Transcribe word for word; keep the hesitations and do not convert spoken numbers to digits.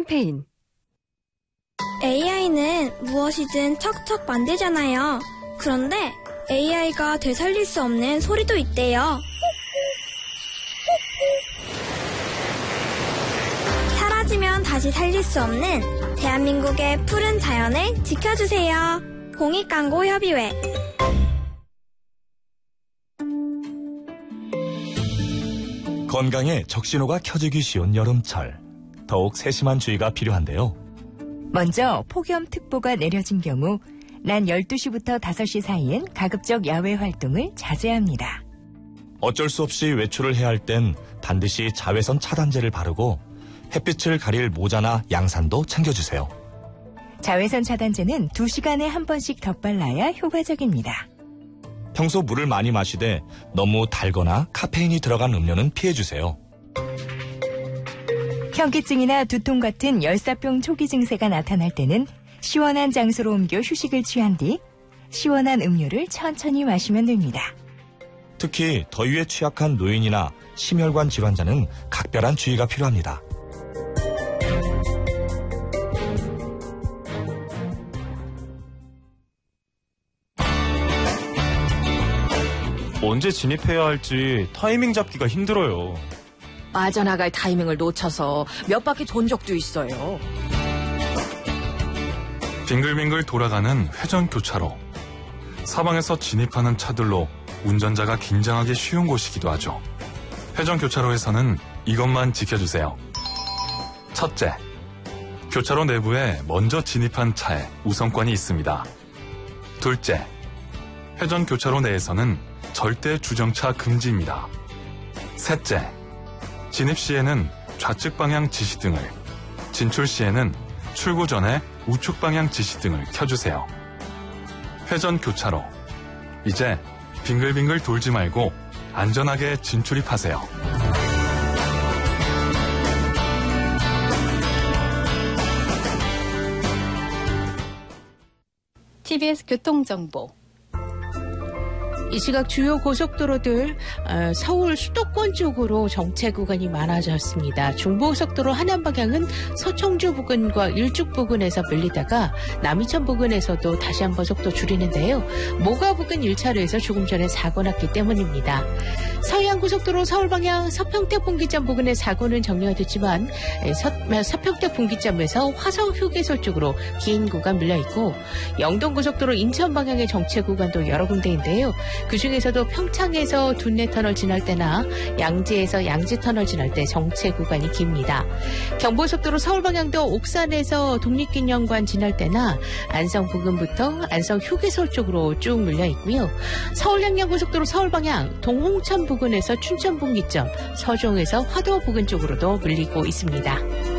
카페인. 에이아이는 무엇이든 척척 만들잖아요. 그런데 에이아이가 되살릴 수 없는 소리도 있대요. 사라지면 다시 살릴 수 없는 대한민국의 푸른 자연을 지켜주세요. 공익광고협의회. 건강에 적신호가 켜지기 쉬운 여름철. 더욱 세심한 주의가 필요한데요. 먼저 폭염특보가 내려진 경우 난 열두 시부터 다섯 시 사이엔 가급적 야외 활동을 자제해야 합니다. 어쩔 수 없이 외출을 해야 할 땐 반드시 자외선 차단제를 바르고 햇빛을 가릴 모자나 양산도 챙겨주세요. 자외선 차단제는 두 시간에 한 번씩 덧발라야 효과적입니다. 평소 물을 많이 마시되 너무 달거나 카페인이 들어간 음료는 피해주세요. 현기증이나 두통 같은 열사병 초기 증세가 나타날 때는 시원한 장소로 옮겨 휴식을 취한 뒤 시원한 음료를 천천히 마시면 됩니다. 특히 더위에 취약한 노인이나 심혈관 질환자는 각별한 주의가 필요합니다. 언제 진입해야 할지 타이밍 잡기가 힘들어요. 빠져나갈 타이밍을 놓쳐서 몇 바퀴 돈 적도 있어요. 빙글빙글 돌아가는 회전교차로. 사방에서 진입하는 차들로 운전자가 긴장하기 쉬운 곳이기도 하죠. 회전교차로에서는 이것만 지켜주세요. 첫째, 교차로 내부에 먼저 진입한 차에 우선권이 있습니다. 둘째, 회전교차로 내에서는 절대 주정차 금지입니다. 셋째, 진입 시에는 좌측 방향 지시등을, 진출 시에는 출구 전에 우측 방향 지시등을 켜주세요. 회전 교차로. 이제 빙글빙글 돌지 말고 안전하게 진출입하세요. 티비에스 교통정보. 이 시각 주요 고속도로들 서울 수도권 쪽으로 정체 구간이 많아졌습니다. 중부고속도로 하남 방향은 서청주 부근과 일죽 부근에서 밀리다가 남이천 부근에서도 다시 한번 속도 줄이는데요. 모가 부근 일 차로에서 조금 전에 사고 났기 때문입니다. 서해안고속도로 서울 방향 서평택 분기점 부근의 사고는 정리가 됐지만 서, 서평택 분기점에서 화성 휴게소 쪽으로 긴 구간 밀려있고, 영동고속도로 인천 방향의 정체 구간도 여러 군데인데요. 그중에서도 평창에서 둔내터널 지날 때나 양지에서 양지터널 지날 때 정체 구간이 깁니다. 경부고속도로 서울 방향도 옥산에서 독립기념관 지날 때나 안성 부근부터 안성 휴게소 쪽으로 쭉 밀려 있고요. 서울 양양고속도로 서울 방향 동홍천 부근에서 춘천 분기점, 서종에서 화도 부근 쪽으로도 밀리고 있습니다.